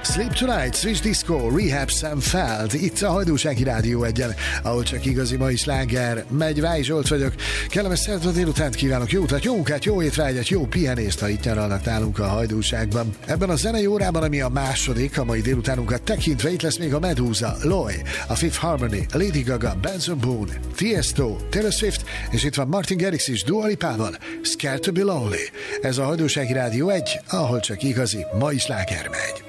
Sleep Tonight, Swiss Disco, Rehab, Sam Feld, itt a Hajdúsági Rádió egyen, ahol csak igazi mai sláger megy. Váj Zsolt vagyok, kellemes szerda délutánt kívánok, jó utat, jó munkát, jó étvágyat, jó pihenést, ha itt nyaralnak nálunk a Hajdúságban. Ebben a zenei órában, ami a második, a mai délutánunkat tekintve, itt lesz még a Medusa, Loy, a Fifth Harmony, Lady Gaga, Benson Boone, Tiesto, Taylor Swift, és itt van Martin Garrix is Dua Lipával, Scared to be Lonely. Ez a Hajdúsági Rádió 1, ahol csak igazi mai sláger megy.